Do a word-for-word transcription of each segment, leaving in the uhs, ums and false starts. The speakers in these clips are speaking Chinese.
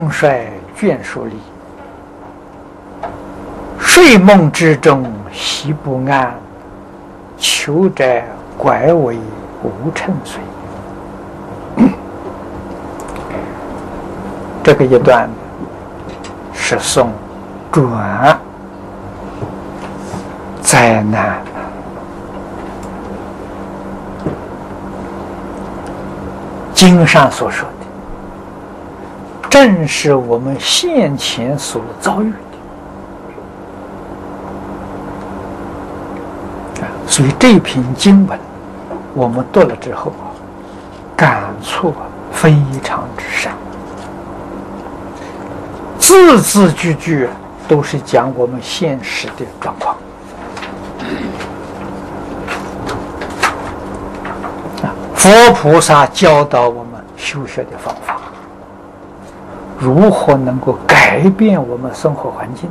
衰眷属里，睡梦之中习不安，求哉拐为无趁岁。这个一段是宋转灾难，经上所说的，正是我们先前所遭遇的。所以这篇经文我们读了之后，感触非常之深，字字句句都是讲我们现实的状况。佛菩萨教导我们修学的方法，如何能够改变我们生活环境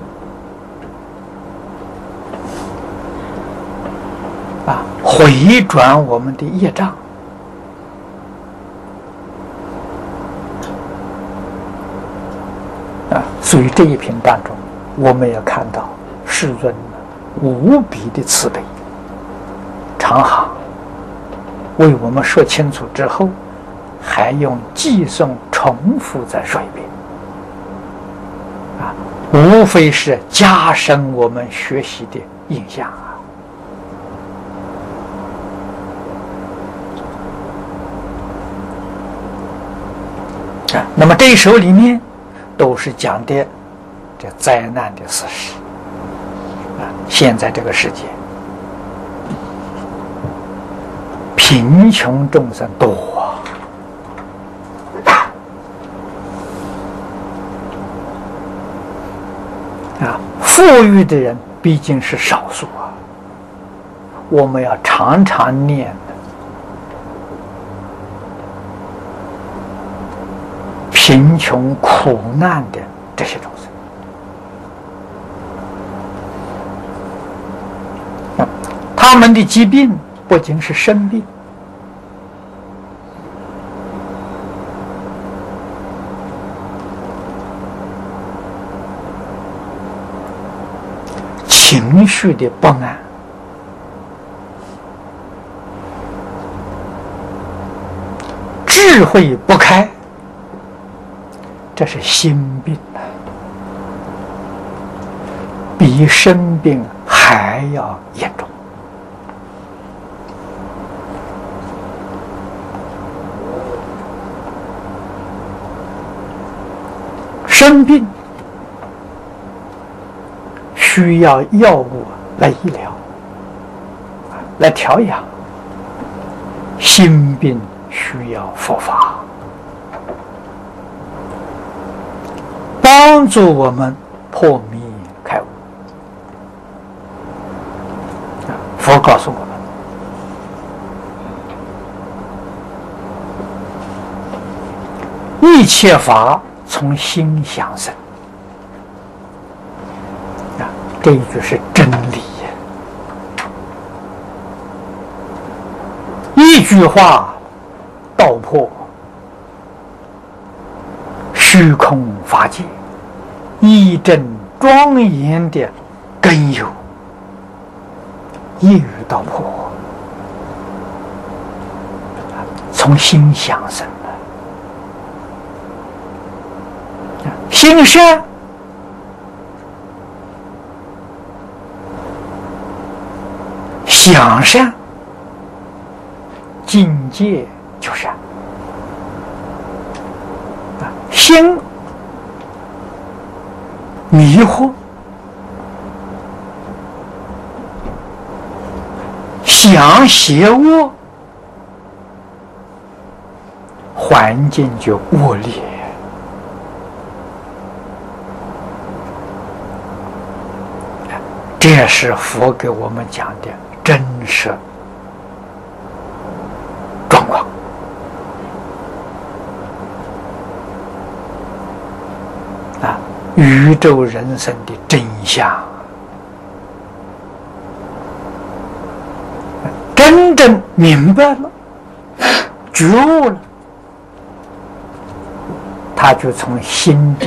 啊，回转我们的业障啊。所以这一篇当中，我们也看到世尊无比的慈悲长行，为我们说清楚之后，还用寄颂重复再说一遍啊，无非是加深我们学习的印象啊。啊，那么这一首里面都是讲的这灾难的事实啊，现在这个世界贫穷众生多啊，富裕的人毕竟是少数啊。我们要常常念的贫穷苦难的这些众生，他们的疾病不仅是生病，情绪的不安，智慧不开，这是心病啊，比生病还要严重。生病需要药物来医疗，来调养；心病需要佛法，帮助我们破迷开悟。佛告诉我们，一切法从心想生。这一句是真理，一句话道破虚空法界一真庄严的根由，一语道破，从心想生的，心善想善，境界就善啊。心迷惑，想邪恶，环境就恶劣。这是佛给我们讲的真实状况啊，宇宙人生的真相。真正明白了，觉悟了，他就从心底